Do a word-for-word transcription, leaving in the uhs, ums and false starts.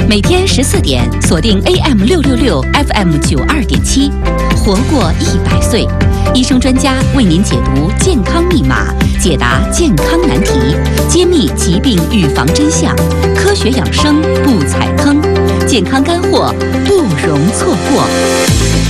每天十四点，锁定 A M 六六六 F M 九二点七，活过一百岁。医生专家为您解读健康密码，解答健康难题，揭秘疾病预防真相，科学养生不踩坑，健康干货不容错过。